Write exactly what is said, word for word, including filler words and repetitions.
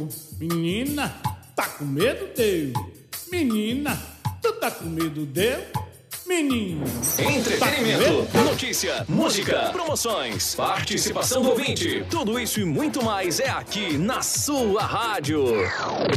Deu. Menina, tá com medo? Deu. Menina, tu tá com medo? Deu. Menino. Entretenimento, tá notícia, música, promoções, participação do ouvinte. Tudo isso e muito mais é aqui na sua rádio.